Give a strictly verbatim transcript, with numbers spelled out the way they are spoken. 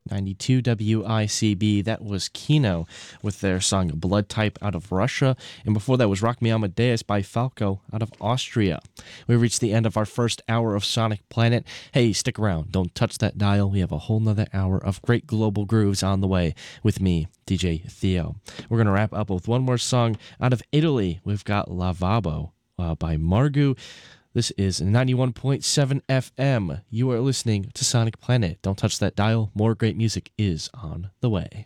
ninety-two W I C B. That was Kino with their song Blood Type out of Russia. And before that was Rock Me Amadeus by Falco out of Austria. We reached the end of our first hour of Sonic Planet. Hey, stick around. Don't touch that dial. We have a whole nother hour of great global grooves on the way with me, D J Theo. We're going to wrap up with one more song out of Italy. We've got Lavabo uh, by Margu. This is ninety-one point seven F M. You are listening to Sonic Planet. Don't touch that dial. More great music is on the way.